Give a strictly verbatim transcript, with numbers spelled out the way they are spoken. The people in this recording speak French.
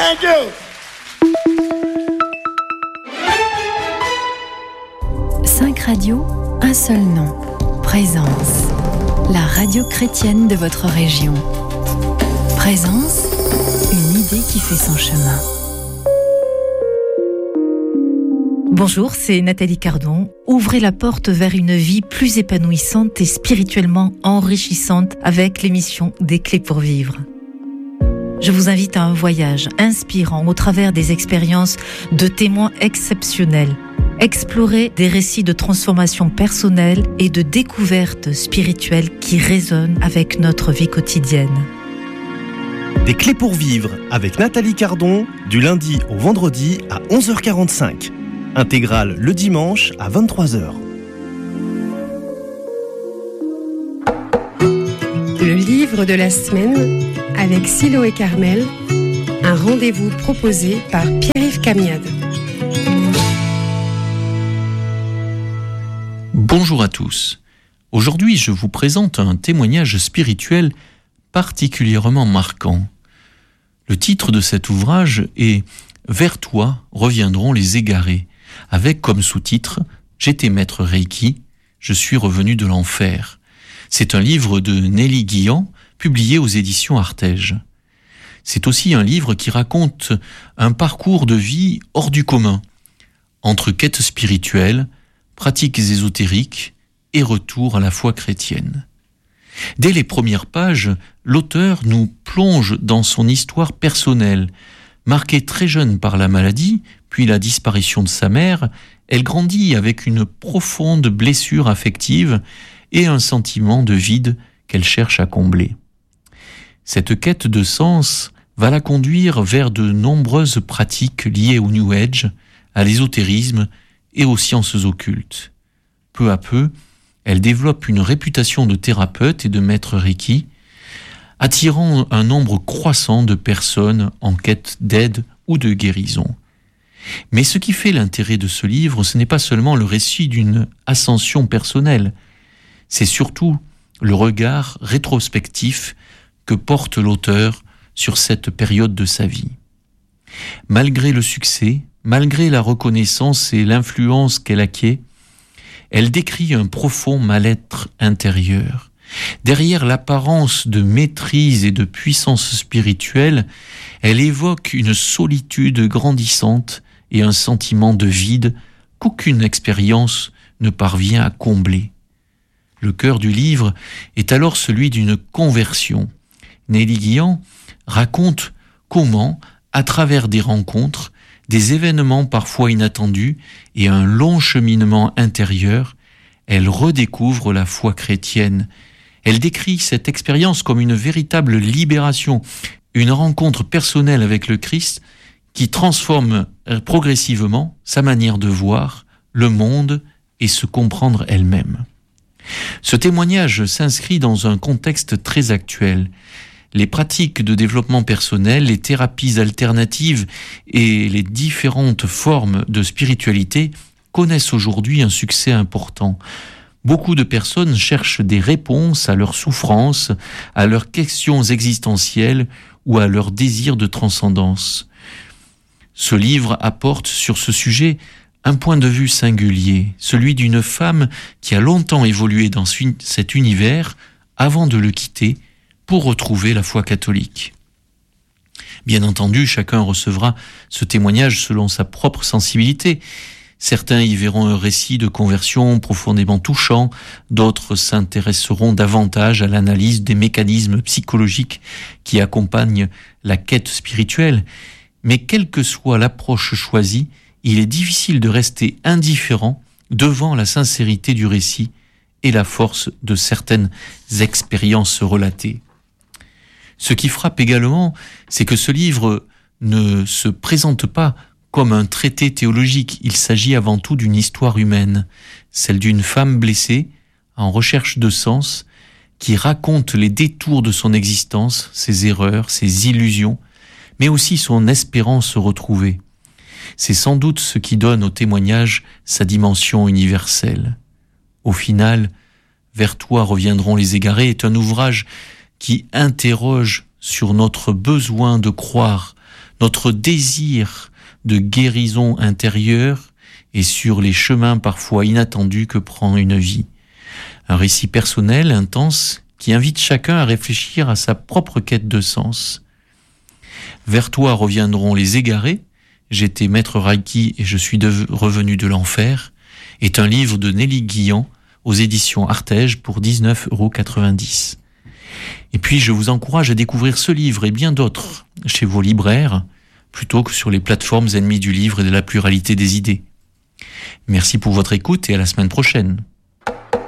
Thank you. Cinq radios, un seul nom. Présence. La radio chrétienne de votre région. Présence, une idée qui fait son chemin. Bonjour, c'est Nathalie Cardon. Ouvrez la porte vers une vie plus épanouissante et spirituellement enrichissante avec l'émission Des Clés pour vivre. Je vous invite à un voyage inspirant au travers des expériences de témoins exceptionnels. Explorer des récits de transformation personnelle et de découverte spirituelle qui résonnent avec notre vie quotidienne. Des Clés pour vivre avec Nathalie Cardon, du lundi au vendredi à onze heures quarante-cinq. Intégrale le dimanche à vingt-trois heures. Le livre de la semaine avec Siloé Carmel, un rendez-vous proposé par Pierre-Yves Camiade. Bonjour à tous. Aujourd'hui, je vous présente un témoignage spirituel particulièrement marquant. Le titre de cet ouvrage est « Vers toi reviendront les égarés », avec comme sous-titre « J'étais maître Reiki, je suis revenu de l'enfer ». C'est un livre de Nelly Guillan, publié aux éditions Artege. C'est aussi un livre qui raconte un parcours de vie hors du commun, entre quêtes spirituelles, pratiques ésotériques et retour à la foi chrétienne. Dès les premières pages, l'auteur nous plonge dans son histoire personnelle. Marquée très jeune par la maladie, puis la disparition de sa mère, elle grandit avec une profonde blessure affective et un sentiment de vide qu'elle cherche à combler. Cette quête de sens va la conduire vers de nombreuses pratiques liées au New Age, à l'ésotérisme et aux sciences occultes. Peu à peu, elle développe une réputation de thérapeute et de maître Reiki, attirant un nombre croissant de personnes en quête d'aide ou de guérison. Mais ce qui fait l'intérêt de ce livre, ce n'est pas seulement le récit d'une ascension personnelle, c'est surtout le regard rétrospectif que porte l'auteur sur cette période de sa vie. Malgré le succès, malgré la reconnaissance et l'influence qu'elle acquiert, elle décrit un profond mal-être intérieur. Derrière l'apparence de maîtrise et de puissance spirituelle, elle évoque une solitude grandissante et un sentiment de vide qu'aucune expérience ne parvient à combler. Le cœur du livre est alors celui d'une conversion. Nelly Guillan raconte comment, à travers des rencontres, des événements parfois inattendus et un long cheminement intérieur, elle redécouvre la foi chrétienne. Elle décrit cette expérience comme une véritable libération, une rencontre personnelle avec le Christ qui transforme progressivement sa manière de voir le monde et se comprendre elle-même. Ce témoignage s'inscrit dans un contexte très actuel. Les pratiques de développement personnel, les thérapies alternatives et les différentes formes de spiritualité connaissent aujourd'hui un succès important. Beaucoup de personnes cherchent des réponses à leurs souffrances, à leurs questions existentielles ou à leur désir de transcendance. Ce livre apporte sur ce sujet un point de vue singulier, celui d'une femme qui a longtemps évolué dans cet univers avant de le quitter pour retrouver la foi catholique. Bien entendu, chacun recevra ce témoignage selon sa propre sensibilité. Certains y verront un récit de conversion profondément touchant, d'autres s'intéresseront davantage à l'analyse des mécanismes psychologiques qui accompagnent la quête spirituelle. Mais quelle que soit l'approche choisie, il est difficile de rester indifférent devant la sincérité du récit et la force de certaines expériences relatées. Ce qui frappe également, c'est que ce livre ne se présente pas comme un traité théologique. Il s'agit avant tout d'une histoire humaine, celle d'une femme blessée, en recherche de sens, qui raconte les détours de son existence, ses erreurs, ses illusions, mais aussi son espérance retrouvée. C'est sans doute ce qui donne au témoignage sa dimension universelle. Au final, Vers toi reviendront les égarés est un ouvrage qui interroge sur notre besoin de croire, notre désir de guérison intérieure et sur les chemins parfois inattendus que prend une vie. Un récit personnel, intense, qui invite chacun à réfléchir à sa propre quête de sens. Vers toi reviendront les égarés, j'étais maître Reiki et je suis de- revenu de l'enfer, est un livre de Nelly Guillan aux éditions Artege pour dix-neuf euros quatre-vingt-dix. Et puis je vous encourage à découvrir ce livre et bien d'autres chez vos libraires, plutôt que sur les plateformes ennemies du livre et de la pluralité des idées. Merci pour votre écoute et à la semaine prochaine.